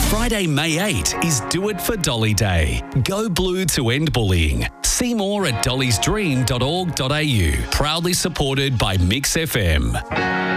Friday, May 8 is Do It for Dolly Day. Go blue to end bullying. See more at dollysdream.org.au. Proudly supported by Mix FM.